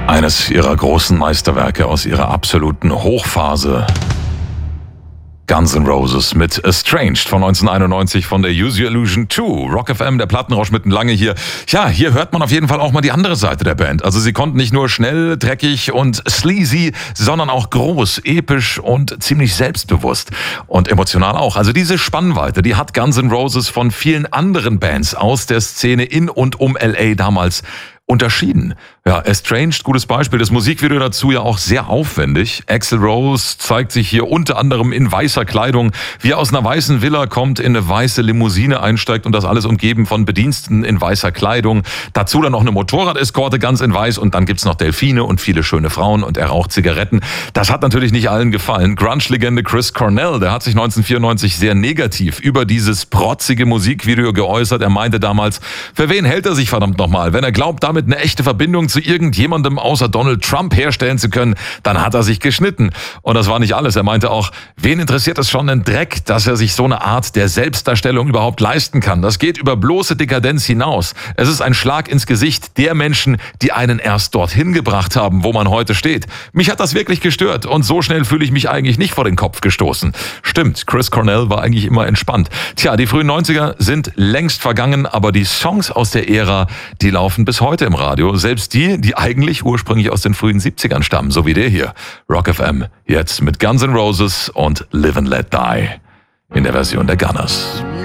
Eines ihrer großen Meisterwerke aus ihrer absoluten Hochphase. Guns N' Roses mit Estranged von 1991 von der Use Your Illusion 2. Rock FM, der Plattenrausch mitten lange hier. Ja, hier hört man auf jeden Fall auch mal die andere Seite der Band. Also sie konnten nicht nur schnell, dreckig und sleazy, sondern auch groß, episch und ziemlich selbstbewusst. Und emotional auch. Also diese Spannweite, die hat Guns N' Roses von vielen anderen Bands aus der Szene in und um L.A. damals unterschieden. Ja, Estranged, gutes Beispiel. Das Musikvideo dazu ja auch sehr aufwendig. Axl Rose zeigt sich hier unter anderem in weißer Kleidung, wie er aus einer weißen Villa kommt, in eine weiße Limousine einsteigt und das alles umgeben von Bediensteten in weißer Kleidung. Dazu dann noch eine Motorradeskorte ganz in weiß und dann gibt's noch Delfine und viele schöne Frauen und er raucht Zigaretten. Das hat natürlich nicht allen gefallen. Grunge-Legende Chris Cornell, der hat sich 1994 sehr negativ über dieses protzige Musikvideo geäußert. Er meinte damals, für wen hält er sich verdammt nochmal? Wenn er glaubt, damit eine echte Verbindung zu irgendjemandem außer Donald Trump herstellen zu können, dann hat er sich geschnitten. Und das war nicht alles. Er meinte auch, wen interessiert es schon einen Dreck, dass er sich so eine Art der Selbstdarstellung überhaupt leisten kann? Das geht über bloße Dekadenz hinaus. Es ist ein Schlag ins Gesicht der Menschen, die einen erst dorthin gebracht haben, wo man heute steht. Mich hat das wirklich gestört und so schnell fühle ich mich eigentlich nicht vor den Kopf gestoßen. Stimmt, Chris Cornell war eigentlich immer entspannt. Tja, die frühen 90er sind längst vergangen, aber die Songs aus der Ära, die laufen bis heute im Radio. Selbst die eigentlich ursprünglich aus den frühen 70ern stammen, so wie der hier. Rock FM, jetzt mit Guns N' Roses und Live and Let Die in der Version der Gunners.